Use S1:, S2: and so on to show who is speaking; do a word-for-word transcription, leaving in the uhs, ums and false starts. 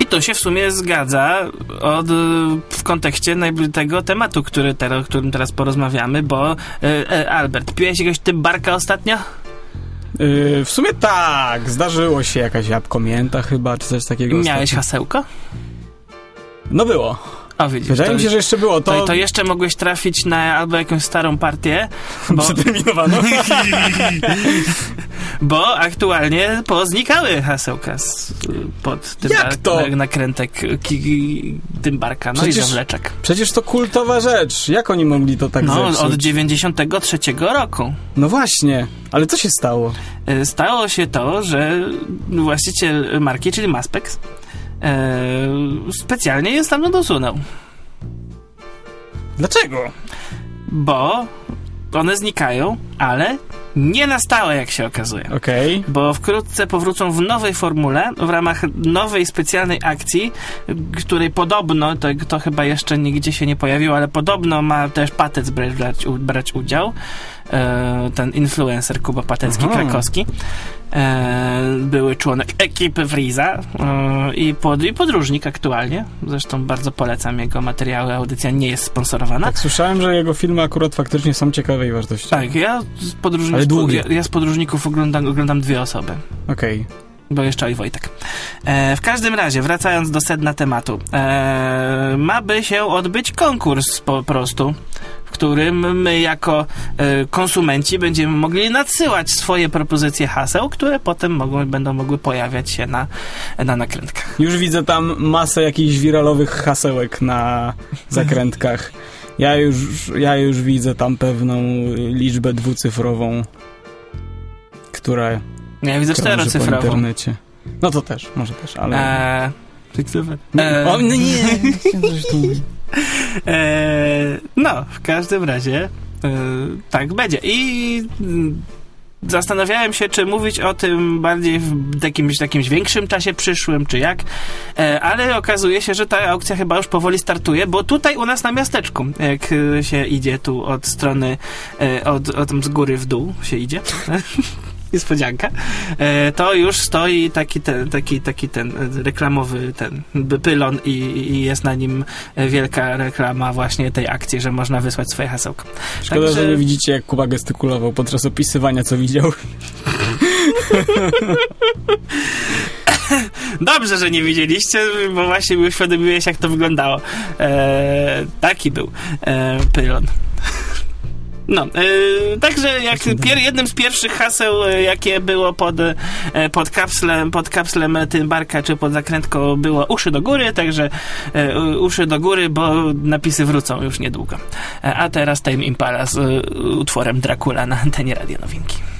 S1: I to się w sumie zgadza od, w kontekście tego tematu, który teraz, o którym teraz porozmawiamy, bo e, Albert, piłeś jakiegoś Tymbarka ostatnio?
S2: Yy, w sumie tak, zdarzyło się jakaś jabłko mięta chyba, czy coś takiego.
S1: Miałeś
S2: ostatnio.
S1: hasełko?
S2: No było.
S1: O, widzisz,
S2: Wydaje mi się, że jeszcze było. To,
S1: to, to jeszcze mogłeś trafić na albo jakąś starą partię. Bo...
S2: Przeterminowano.
S1: Bo aktualnie poznikały hasełka z, pod tym
S2: Jak to?
S1: Na, nakrętek ki, Tymbarka, no przecież, i zawleczek.
S2: Przecież to kultowa rzecz. Jak oni mogli to tak
S1: no,
S2: zepsuć?
S1: Od dziewięćdziesiątego trzeciego roku.
S2: No właśnie. Ale co się stało?
S1: Stało się to, że właściciel marki, czyli Maspex, e, specjalnie je stamtąd usunął.
S2: Dlaczego?
S1: Bo one znikają, ale nie na stałe, jak się okazuje.
S2: Okej. Okay.
S1: Bo wkrótce powrócą w nowej formule, w ramach nowej specjalnej akcji, której podobno, to, to chyba jeszcze nigdzie się nie pojawiło, ale podobno ma też Patec brać, brać udział. E, ten influencer Kuba Patecki, Aha. krakowski. E, były członek ekipy Freeza e, i, pod, i podróżnik aktualnie. Zresztą bardzo polecam jego materiały. Audycja nie jest sponsorowana.
S2: Tak, słyszałem, że jego filmy akurat faktycznie są ciekawej wartości.
S1: Tak, ja z podróżników, ja, ja z podróżników oglądam, oglądam dwie osoby.
S2: Okej. Okay.
S1: Bo jeszcze i Wojtek. E, w każdym razie, wracając do sedna tematu, e, ma by się odbyć konkurs po prostu, w którym my jako e, konsumenci będziemy mogli nadsyłać swoje propozycje haseł, które potem mogą, będą mogły pojawiać się na, na nakrętkach.
S2: Już widzę tam masę jakichś wiralowych hasełek na zakrętkach. Ja już, ja już widzę tam pewną liczbę dwucyfrową, która...
S1: Ja widzę czterocyfrową.
S2: Po internecie. No to też, może też, ale...
S1: Eee,
S2: eee, o, no nie!
S1: eee, no, w każdym razie e, tak będzie. I m, zastanawiałem się, czy mówić o tym bardziej w jakimś, jakimś większym czasie przyszłym, czy jak, e, ale okazuje się, że ta aukcja chyba już powoli startuje, bo tutaj u nas na miasteczku, jak się idzie tu od strony, e, od, od z góry w dół się idzie... niespodzianka, to już stoi taki ten, taki, taki ten reklamowy ten pylon i, i jest na nim wielka reklama właśnie tej akcji, że można wysłać swoje hasełko.
S2: Szkoda, Także... że nie widzicie, jak Kuba gestykulował podczas opisywania, co widział.
S1: Dobrze, że nie widzieliście, bo właśnie mi uświadomiłeś, jak to wyglądało. Eee, taki był eee, pylon. No, yy, także jak pier, jednym z pierwszych haseł, jakie było pod, pod kapslem, pod kapslem Tymbarka, czy pod zakrętką, było uszy do góry, także yy, uszy do góry, bo napisy wrócą już niedługo. A teraz Tame Impala z yy, utworem Dracula na antenie Radio Nowinki.